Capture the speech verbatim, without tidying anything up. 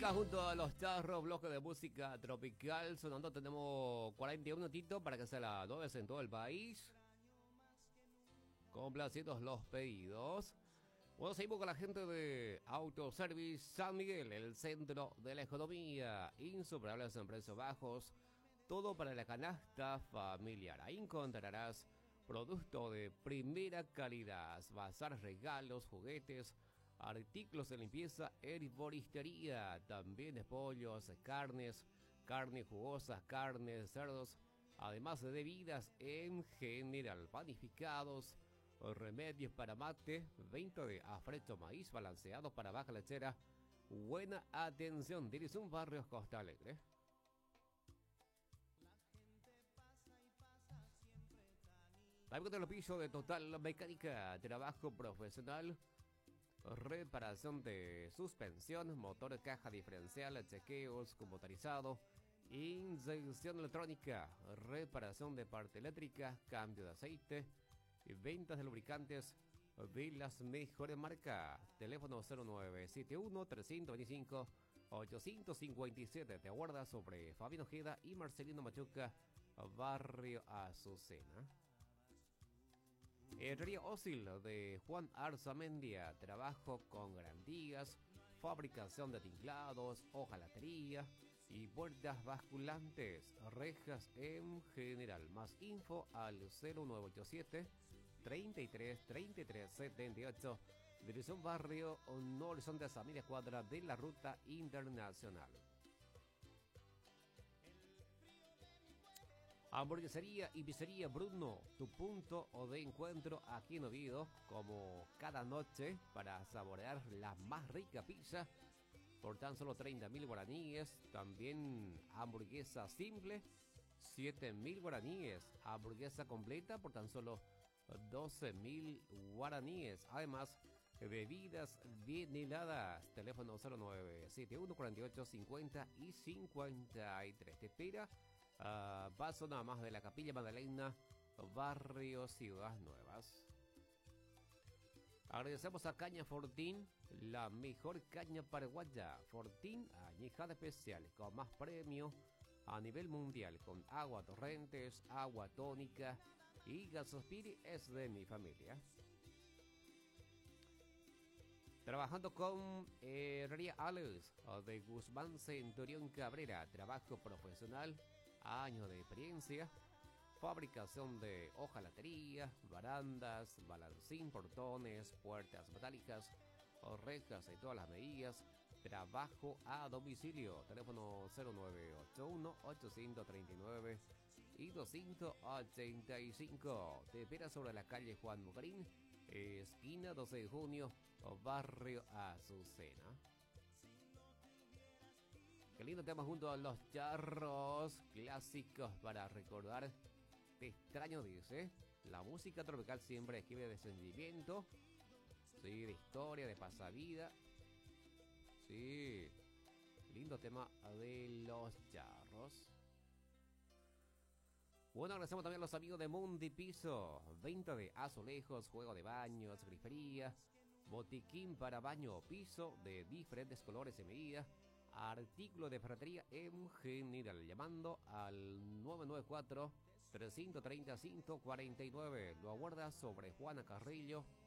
Acá junto a los charros, bloque de música tropical sonando. Tenemos cuarenta y un minutitos para que sea las nueve en todo el país. Complacidos los pedidos. Bueno, seguimos con la gente de Autoservice San Miguel, el centro de la economía. Insuperables en precios bajos. Todo para la canasta familiar. Ahí encontrarás producto de primera calidad. Bazar, regalos, juguetes, artículos de limpieza, herboristería, también pollos, carnes, carnes jugosas, carnes de cerdos, además de bebidas en general, panificados, remedios para mate, venta de afrecho maíz balanceado para baja lechera. Buena atención, tienes un barrio Costa Alegre. También te lo piso de Total Mecánica, trabajo profesional, reparación de suspensión, motor, caja diferencial, chequeos computarizado, inyección electrónica, reparación de parte eléctrica, cambio de aceite, ventas de lubricantes de las mejores marcas. Teléfono cero nueve siete uno, tres dos cinco, ocho cinco siete. Te aguarda sobre Fabián Ojeda y Marcelino Machuca, barrio Azucena. Herrería Ósil de Juan Arzamendia, trabajo con garantías, fabricación de tinklados, hojalatería y puertas basculantes, rejas en general. Más info al cero nueve ocho siete, treinta y tres, treinta y tres, setenta y ocho. Dirección Barrio No Horizonte, a media cuadra de la Ruta Internacional. Hamburguesería y pizzería Bruno, tu punto de encuentro aquí en Oviedo, como cada noche, para saborear la más rica pizza por tan solo treinta mil guaraníes. También hamburguesa simple, siete mil guaraníes. Hamburguesa completa por tan solo doce mil guaraníes. Además, bebidas bien heladas. Teléfono cero nueve siete uno, cuarenta y ocho, cincuenta y cincuenta y tres. Te espera. Uh, paso nada más de la Capilla Magdalena, barrio Ciudad Nuevas. Agradecemos a Caña Fortín, la mejor caña paraguaya. Fortín, añejada especial, con más premio a nivel mundial, con agua torrentes, agua tónica y Gasospiri es de mi familia. Trabajando con Herrería Alex de Guzmán Centurión Cabrera, trabajo profesional, años de experiencia, fabricación de hojalatería, barandas, balancín, portones, puertas metálicas, rejas de todas las medidas, trabajo a domicilio. Teléfono cero nueve ocho uno, ocho tres nueve y doscientos ochenta y cinco. Te espera sobre la calle Juan Mugarín, esquina doce de junio, barrio Azucena. Qué lindo tema junto a los charros, clásicos para recordar. Te extraño, dice. La música tropical siempre escribe de sentimiento, sí, de historia, de pasavida. Sí, lindo tema de los charros. Bueno, agradecemos también a los amigos de Mundi Piso. Venta de azulejos, juego de baños, grifería, botiquín para baño o piso de diferentes colores y medidas. Artículo de ferretería en general, llamando al nueve nueve cuatro, tres tres cero, cinco cuatro nueve. Lo aguarda sobre Juana Carrillo,